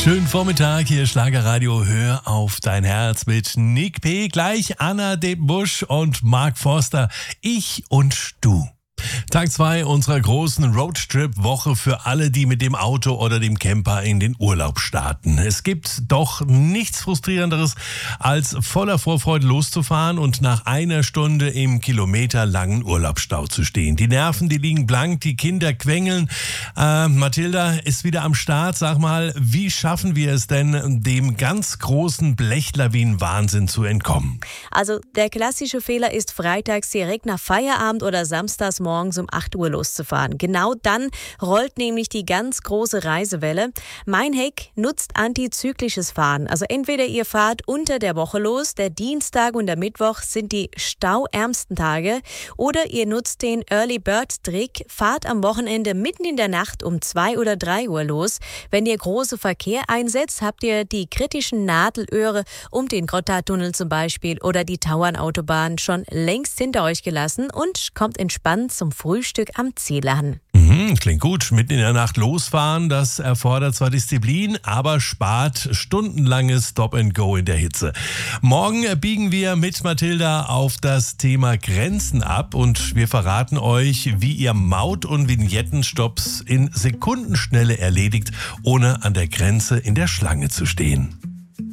Schönen Vormittag, hier Schlagerradio, hör auf dein Herz mit Nick P., gleich Anna Debusch und Mark Forster, ich und du. Tag 2 unserer großen Roadtrip-Woche für alle, die mit dem Auto oder dem Camper in den Urlaub starten. Es gibt doch nichts Frustrierenderes, als voller Vorfreude loszufahren und nach einer Stunde im kilometerlangen Urlaubsstau zu stehen. Die Nerven, die liegen blank, die Kinder quengeln. Mathilda ist wieder am Start. Sag mal, wie schaffen wir es denn, dem ganz großen Blechlawinen-Wahnsinn zu entkommen? Also der klassische Fehler ist, freitags direkt nach Feierabend oder samstags morgens um 8 Uhr loszufahren. Genau dann rollt nämlich die ganz große Reisewelle. Mein Hack nutzt antizyklisches Fahren. Also entweder ihr fahrt unter der Woche los, der Dienstag und der Mittwoch sind die stauärmsten Tage, oder ihr nutzt den Early Bird Trick, fahrt am Wochenende mitten in der Nacht um 2 oder 3 Uhr los. Wenn ihr große Verkehr einsetzt, habt ihr die kritischen Nadelöhre um den Gotthardtunnel zum Beispiel oder die Tauernautobahn schon längst hinter euch gelassen und kommt entspannt zum Frühstück am Ziel an. Klingt gut. Mitten in der Nacht losfahren, das erfordert zwar Disziplin, aber spart stundenlanges Stop-and-Go in der Hitze. Morgen biegen wir mit Mathilda auf das Thema Grenzen ab und wir verraten euch, wie ihr Maut- und Vignettenstopps in Sekundenschnelle erledigt, ohne an der Grenze in der Schlange zu stehen.